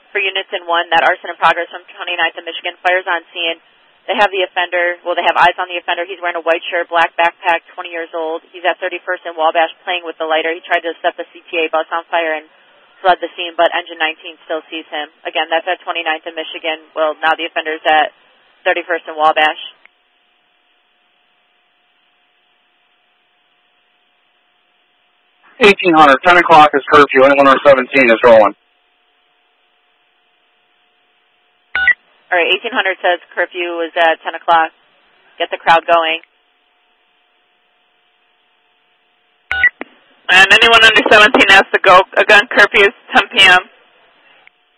for units in 1, that arson in progress from 29th and Michigan. Fire's on scene. They have the offender, well, they have eyes on the offender. He's wearing a white shirt, black backpack, 20 years old. He's at 31st and Wabash playing with the lighter. He tried to set the CTA bus on fire and fled the scene, but engine 19 still sees him. Again, that's at 29th and Michigan. Well, now the offender's at 31st and Wabash. 1800, 10 o'clock is curfew. Anyone over 17 is rolling. All right, 1800 says curfew is at 10 o'clock. Get the crowd going. And anyone under 17 has to go. Again, curfew is 10 p.m.